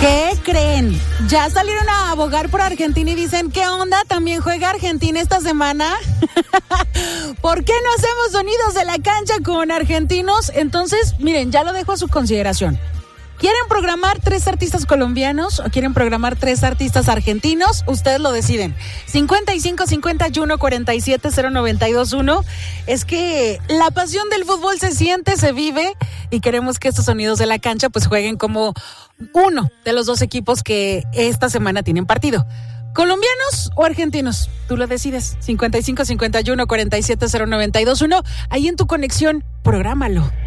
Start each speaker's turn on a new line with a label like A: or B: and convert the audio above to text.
A: ¿Qué creen? Ya salieron a abogar por Argentina y dicen, ¿qué onda? ¿También juega Argentina esta semana? ¿Por qué no hacemos sonidos de la cancha con argentinos? Entonces, miren, ya lo dejo a su consideración. ¿Quieren programar 3 artistas colombianos o quieren programar 3 artistas argentinos? Ustedes lo deciden. 55 51 47 0921. Es que la pasión del fútbol se siente, se vive y queremos que estos sonidos de la cancha pues jueguen como uno de los 2 equipos que esta semana tienen partido. ¿Colombianos o argentinos? Tú lo decides. 55 51 47 0921. Ahí en tu conexión, prográmalo.